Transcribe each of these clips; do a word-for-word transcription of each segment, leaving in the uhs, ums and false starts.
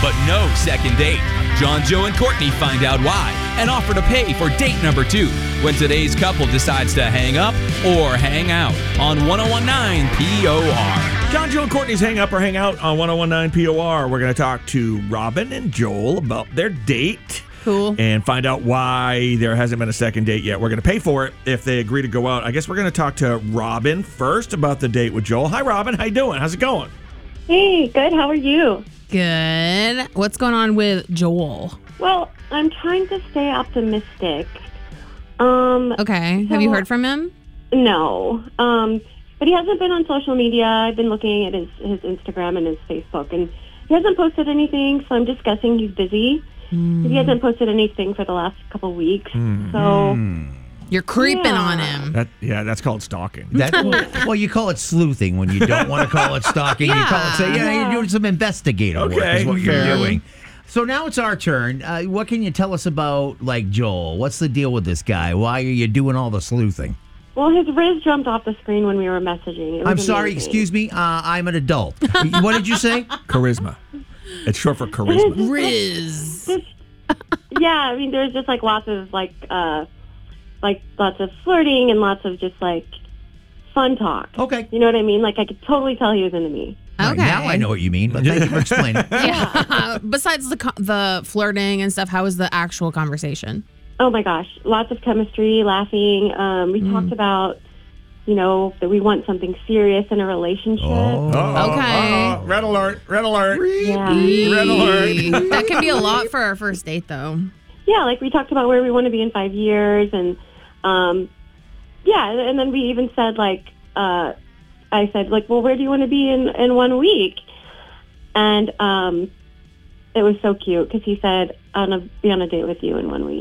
but no second date. John, Joe, and Courtney find out why and offer to pay for date number two when today's couple decides to hang up or hang out on one oh one nine P O R. John, Joe, and Courtney's Hang Up or Hang Out on one oh one nine P O R. We're going to talk to Robin and Joel about their date. Cool. And find out why there hasn't been a second date yet. We're going to pay for it if they agree to go out. I guess we're going to talk to Robin first about the date with Joel. Hi, Robin. How you doing? How's it going? Hey, good. How are you? Good. What's going on with Joel? Well, I'm trying to stay optimistic. Um, Okay. so- Have you heard from him? No. Um, but he hasn't been on social media. I've been looking at his, his Instagram and his Facebook, and he hasn't posted anything, so I'm just guessing he's busy. Mm. He hasn't posted anything for the last couple weeks. Mm. So, You're creeping Yeah. on him. That Yeah, that's called stalking. That, well, you call it sleuthing when you don't want to call it stalking. You call it, say, yeah, you're doing some investigative work Okay, is what you're fair. doing. So now it's our turn. Uh, what can you tell us about, like, Joel? What's the deal with this guy? Why are you doing all the sleuthing? well, his Riz jumped off the screen when we were messaging. It was I'm sorry, amazing. excuse me. Uh, I'm an adult. What did you say? Charisma. It's short for charisma. Riz. Just, yeah, I mean, there's just like lots of like, uh, like lots of flirting and lots of just like fun talk. Okay. You know what I mean? Like I could totally tell he was into me. All Okay. right, now I know what you mean, but thank you for explaining. Yeah. Besides the co- the flirting and stuff, how was the actual conversation? Oh my gosh, lots of chemistry, laughing. Um, we talked about, you know, that we want something serious in a relationship. Oh. Uh-oh, Okay. uh-oh. Red alert. Red alert. Yeah. Red alert. That can be a lot for our first date, though. Yeah, like we talked about where we want to be in five years, and um, yeah, and then we even said like, uh, I said like, well, where do you want to be in in one week? And um, it was so cute because he said, "I want to be on a date with you in one week."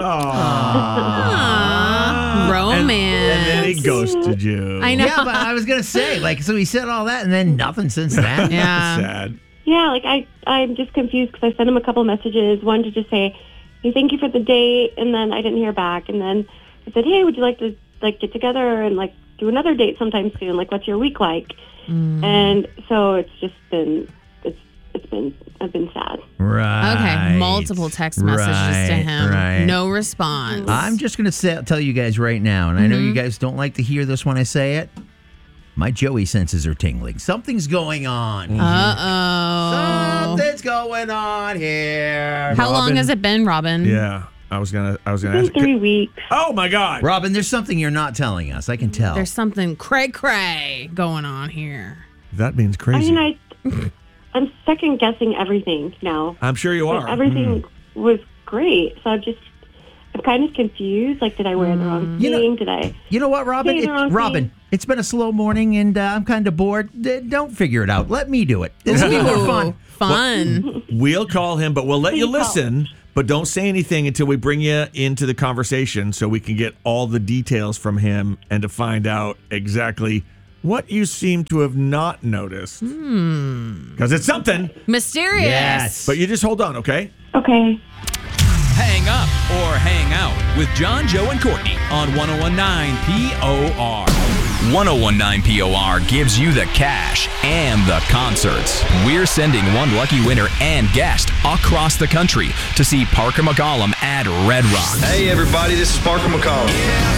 Aww. Romance. And then he ghosted you. I know. Yeah, but I was going to say, like, so he said all that and then nothing since that. Yeah. Sad. Yeah, like I, I'm just confused because I sent him a couple messages. One to just say, "Hey, thank you for the date," and then I didn't hear back. And then I said, "Hey, would you like to like get together and like do another date sometime soon? Like, what's your week like?" Mm. And so it's just been, it's it's been, I've been sad. Right. Okay, multiple text messages Right, to him. right. No response. I'm just going to tell you guys right now, and I know you Mm-hmm. guys don't like to hear this when I say it. My Joey senses are tingling. Something's going on. Uh-oh. Something's going on here. How long Robin. has it been, Robin? Yeah. I was gonna. I was gonna It's ask. been three weeks. Oh my God. Robin, there's something you're not telling us. I can tell. There's something cray-cray going on here. That means I crazy. mean, I, I'm second guessing everything now. I'm sure you But are. everything was great, so I'm just, I'm kind of confused. Like, did I wear the wrong You know- thing? Did I? You know what, Robin? Say the It- wrong Robin, thing. it's been a slow morning, and uh, I'm kind of bored. D- don't figure it out. Let me do it. This will be more Ooh, fun. Fun. We'll call him, but we'll let you Please call. listen. But don't say anything until we bring you into the conversation so we can get all the details from him and to find out exactly what you seem to have not noticed. Because it's something. Mysterious. Yes. But you just hold on, okay? Okay. Hang up or hang out with John, Joe, and Courtney on one oh one nine P O R. one oh one nine P O R gives you the cash and the concerts. We're sending one lucky winner and guest across the country to see Parker McCollum at Red Rocks. Hey everybody, this is Parker McCollum.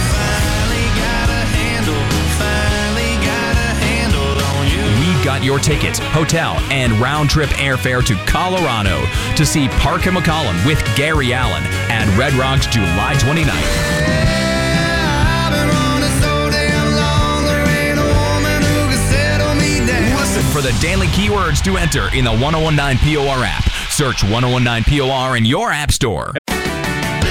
We've got your tickets, hotel, and round-trip airfare to Colorado to see Parker McCollum with Gary Allen at Red Rocks July twenty-ninth. Listen for the daily keywords to enter in the one oh one nine P O R app. Search one oh one nine P O R in your app store.